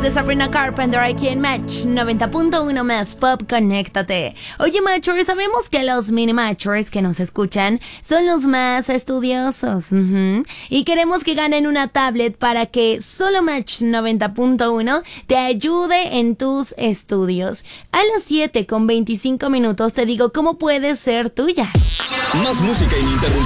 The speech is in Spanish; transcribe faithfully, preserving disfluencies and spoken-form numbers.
de Sabrina Carpenter aquí en Match noventa punto uno más Pop, conéctate. Oye, Matchers, sabemos que los mini Matchers que nos escuchan son los más estudiosos. Uh-huh. Y queremos que ganen una tablet para que solo Match noventa punto uno te ayude en tus estudios. A las siete con veinticinco minutos te digo cómo puede ser tuya. Más música ininterrumpida.